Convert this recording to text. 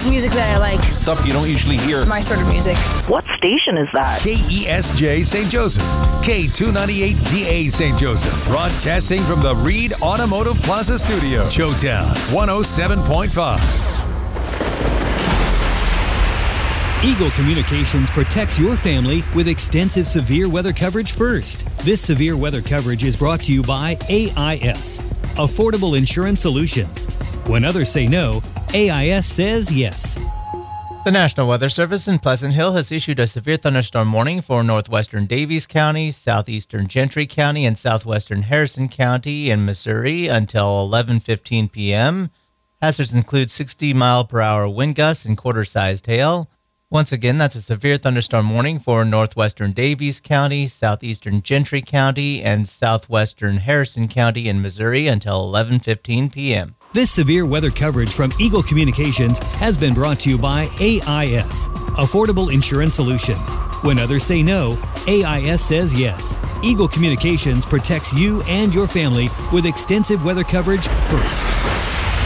Music that I like. Stuff you don't usually hear. My sort of music. What station is that? KESJ St. Joseph. K298DA St. Joseph. Broadcasting from the Reed Automotive Plaza Studio. Showtown 107.5. Eagle Communications protects your family with extensive severe weather coverage first. This severe weather coverage is brought to you by AIS, Affordable Insurance Solutions. When others say no, AIS says yes. The National Weather Service in Pleasant Hill has issued a severe thunderstorm warning for northwestern Davies County, southeastern Gentry County, and southwestern Harrison County in Missouri until 11:15 p.m. Hazards include 60-mile-per-hour wind gusts and quarter-sized hail. Once again, that's a severe thunderstorm warning for northwestern Davies County, southeastern Gentry County, and southwestern Harrison County in Missouri until 11:15 p.m. This severe weather coverage from Eagle Communications has been brought to you by AIS, Affordable Insurance Solutions. When others say no, AIS says yes. Eagle Communications protects you and your family with extensive weather coverage first.